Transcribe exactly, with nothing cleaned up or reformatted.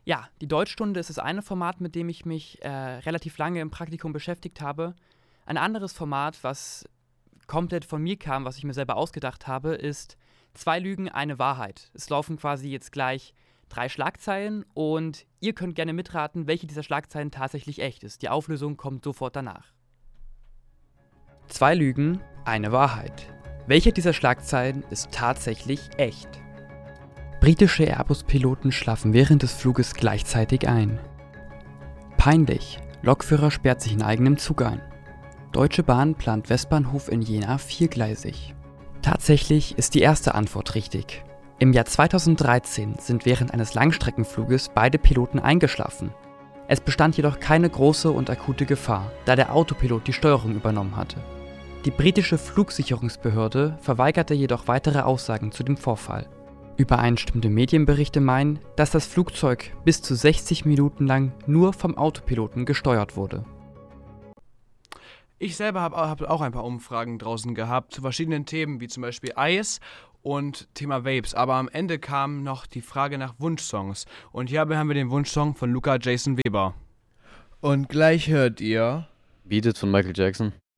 Ja, die Deutschstunde ist das eine Format, mit dem ich mich äh, relativ lange im Praktikum beschäftigt habe. Ein anderes Format, was komplett von mir kam, was ich mir selber ausgedacht habe, ist Zwei Lügen, eine Wahrheit. Es laufen quasi jetzt gleich drei Schlagzeilen und ihr könnt gerne mitraten, welche dieser Schlagzeilen tatsächlich echt ist. Die Auflösung kommt sofort danach. Zwei Lügen, eine Wahrheit. Welche dieser Schlagzeilen ist tatsächlich echt? Britische Airbus-Piloten schlafen während des Fluges gleichzeitig ein. Peinlich. Lokführer sperrt sich in eigenem Zug ein. Deutsche Bahn plant Westbahnhof in Jena viergleisig. Tatsächlich ist die erste Antwort richtig. Im Jahr zweitausenddreizehn sind während eines Langstreckenfluges beide Piloten eingeschlafen. Es bestand jedoch keine große und akute Gefahr, da der Autopilot die Steuerung übernommen hatte. Die britische Flugsicherungsbehörde verweigerte jedoch weitere Aussagen zu dem Vorfall. Übereinstimmende Medienberichte meinen, dass das Flugzeug bis zu sechzig Minuten lang nur vom Autopiloten gesteuert wurde. Ich selber habe hab auch ein paar Umfragen draußen gehabt zu verschiedenen Themen, wie zum Beispiel Eis und Thema Vapes. Aber am Ende kam noch die Frage nach Wunschsongs. Und hier haben wir den Wunschsong von Luca Jason Weber. Und gleich hört ihr Beat It von Michael Jackson.